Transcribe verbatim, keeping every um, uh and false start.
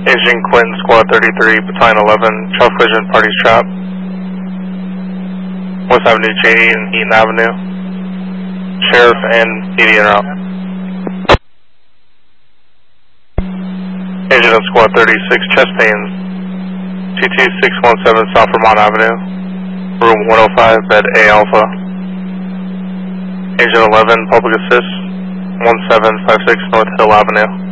Agent Quentin, Squad thirty-three, Battalion eleven, Truck Collision, Parties Trap. West Avenue, J eight and Eaton Avenue. Sheriff and P D en route. Agent of Squad thirty-six, chest pains. two two six one seven South Vermont Avenue. Room one oh five, bed A Alpha. Agent eleven, Public Assist, one seven five six North Hill Avenue.